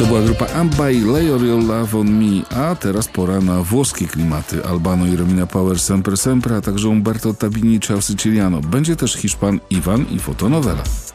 To była grupa ABBA i Lay Your Love on Me, a teraz pora na włoskie klimaty. Albano i Romina Power Sempre Sempre, a także Umberto Tabini i Ciao Siciliano. Będzie też Hiszpan Iwan i fotonowela.